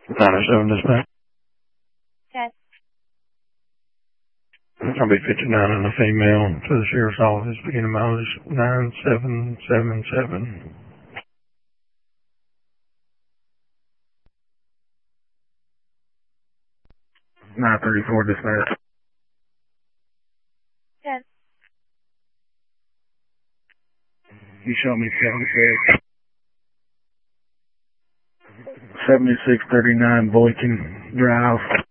907 dispatch. Yes. I'll be 59 and a female to the sheriff's office, beginning mileage 9777. 934 dispatch. Yes. You show me 7639 Boykin Drive.